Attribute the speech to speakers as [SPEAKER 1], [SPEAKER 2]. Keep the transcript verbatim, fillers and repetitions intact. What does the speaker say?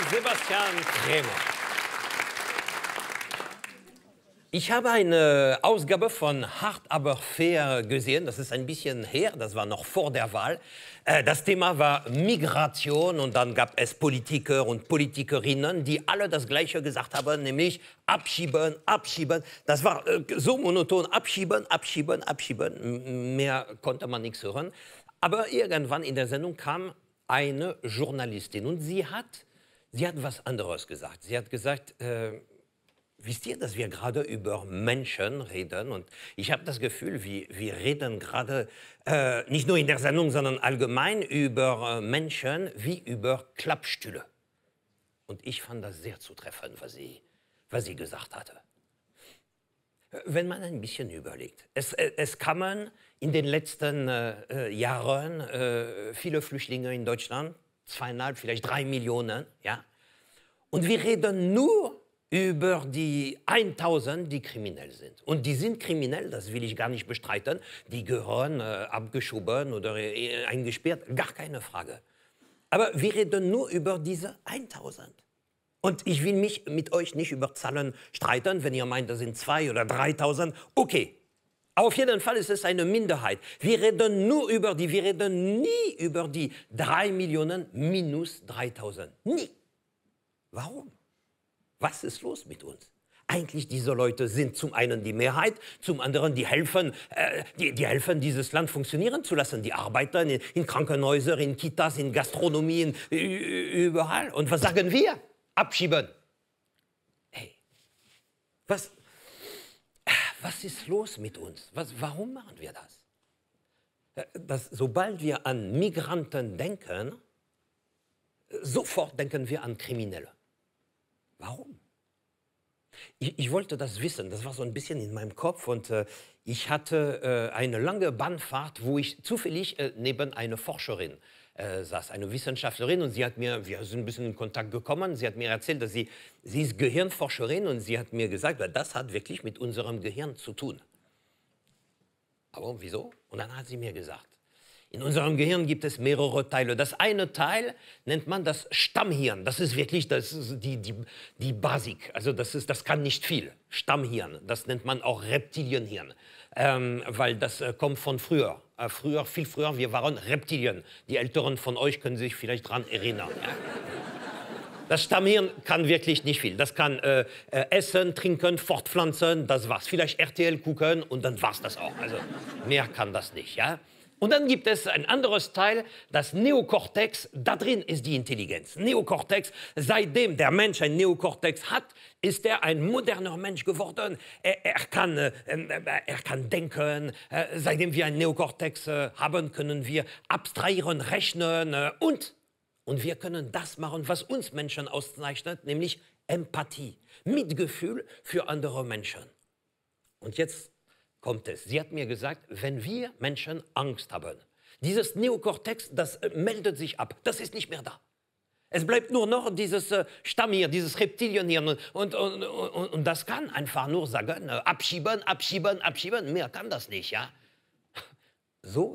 [SPEAKER 1] Sebastian Krämer. Ich habe eine Ausgabe von Hart aber fair gesehen. Das ist ein bisschen her, das war noch vor der Wahl. Das Thema war Migration und dann gab es Politiker und Politikerinnen, die alle das Gleiche gesagt haben, nämlich abschieben, abschieben. Das war so monoton, abschieben, abschieben, abschieben. Mehr konnte man nichts hören. Aber irgendwann in der Sendung kam eine Journalistin und sie hat, sie hat was anderes gesagt. Sie hat gesagt, äh, wisst ihr, dass wir gerade über Menschen reden? Und ich habe das Gefühl, wir, wir reden gerade äh, nicht nur in der Sendung, sondern allgemein über äh, Menschen wie über Klappstühle. Und ich fand das sehr zutreffend, was sie, was sie gesagt hatte. Wenn man ein bisschen überlegt, es, es kamen in den letzten äh, Jahren äh, viele Flüchtlinge in Deutschland, zweieinhalb, vielleicht drei Millionen, ja? Und wir reden nur über die tausend, die kriminell sind. Und die sind kriminell, das will ich gar nicht bestreiten, die gehören äh, abgeschoben oder äh, eingesperrt, gar keine Frage. Aber wir reden nur über diese tausend. Und ich will mich mit euch nicht über Zahlen streiten, wenn ihr meint, das sind zweitausend oder dreitausend, okay. Auf jeden Fall ist es eine Minderheit. Wir reden nur über die, wir reden nie über die drei Millionen minus dreitausend. Nie. Warum? Was ist los mit uns? Eigentlich diese Leute sind zum einen die Mehrheit, zum anderen die helfen, äh, die, die helfen, dieses Land funktionieren zu lassen. Die arbeiten in, in Krankenhäusern, in Kitas, in Gastronomie, in, überall. Und was sagen wir? Abschieben. Hey, was, was ist los mit uns? Was, warum machen wir das? das? Sobald wir an Migranten denken, sofort denken wir an Kriminelle. Warum? Ich, ich wollte das wissen, das war so ein bisschen in meinem Kopf und äh, ich hatte äh, eine lange Bahnfahrt, wo ich zufällig äh, neben einer Forscherin äh, saß, eine Wissenschaftlerin und sie hat mir, wir sind ein bisschen in Kontakt gekommen, sie hat mir erzählt, dass sie, sie ist Gehirnforscherin und sie hat mir gesagt, das hat wirklich mit unserem Gehirn zu tun. Aber wieso? Und dann hat sie mir gesagt, in unserem Gehirn gibt es mehrere Teile. Das eine Teil nennt man das Stammhirn. Das ist wirklich das ist die, die, die Basic. Also das, ist, das kann nicht viel. Stammhirn, das nennt man auch Reptilienhirn. Ähm, weil das äh, kommt von früher. Äh, früher, viel früher, wir waren Reptilien. Die Älteren von euch können sich vielleicht daran erinnern. Ja? Das Stammhirn kann wirklich nicht viel. Das kann äh, äh, essen, trinken, fortpflanzen, das war's. Vielleicht R T L gucken und dann war's das auch. Also mehr kann das nicht, ja? Und dann gibt es ein anderes Teil, das Neokortex, da drin ist die Intelligenz. Neokortex, seitdem der Mensch ein Neokortex hat, ist er ein moderner Mensch geworden. Er, er, kann, äh, er kann denken, äh, seitdem wir ein Neokortex äh, haben, können wir abstrahieren, rechnen äh, und, und wir können das machen, was uns Menschen auszeichnet, nämlich Empathie, Mitgefühl für andere Menschen. Und jetzt kommt es. Sie hat mir gesagt, wenn wir Menschen Angst haben, dieses Neokortex, das äh, meldet sich ab. Das ist nicht mehr da. Es bleibt nur noch dieses äh, Stammhirn, dieses Reptilienhirn. Und, und, und, und das kann einfach nur sagen, äh, abschieben, abschieben, abschieben. Mehr kann das nicht, ja? So